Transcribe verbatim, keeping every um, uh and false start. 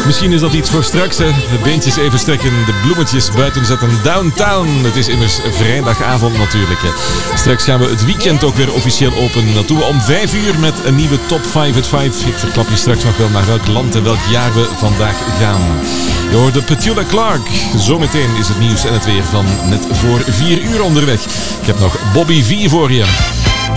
Misschien is dat iets voor straks, hè. De beentjes even strekken, de bloemetjes buiten zetten. Downtown. Het is immers vrijdagavond natuurlijk, hè. Straks gaan we het weekend ook weer officieel openen. Dat doen we om vijf uur met een nieuwe Top vijf at vijf. Ik verklap je straks nog wel naar welk land en welk jaar we vandaag gaan. Je hoorde Petula Clark. Zometeen is het nieuws en het weer van net voor vier uur onderweg. Ik heb nog Bobby V voor je.